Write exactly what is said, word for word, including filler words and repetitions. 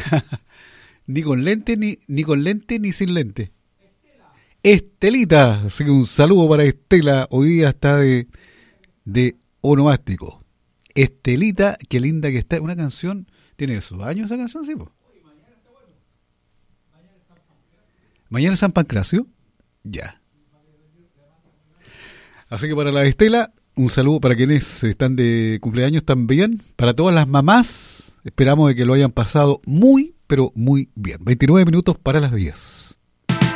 Ni con lente, ni, ni con lente, ni sin lente. Estelita, así que un saludo para Estela, hoy día está de, de onomástico. Estelita, qué linda que está, una canción, tiene sus años esa canción, sí, po. Mañana es San Pancracio, ya. Así que para la Estela, un saludo para quienes están de cumpleaños también, para todas las mamás, esperamos de que lo hayan pasado muy, pero muy bien. veintinueve minutos para las diez.